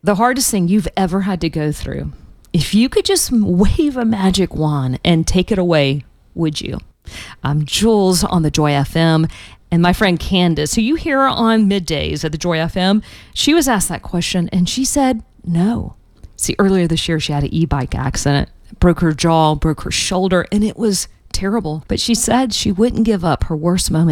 The hardest thing you've ever had to go through. If you could just wave a magic wand and take it away, would you? I'm Jules on the Joy FM, and my friend Candace, who you hear on middays at the Joy FM, she was asked that question and she said no. See, earlier this year she had an e-bike accident, broke her jaw, broke her shoulder, and it was terrible. But she said she wouldn't give up her worst moment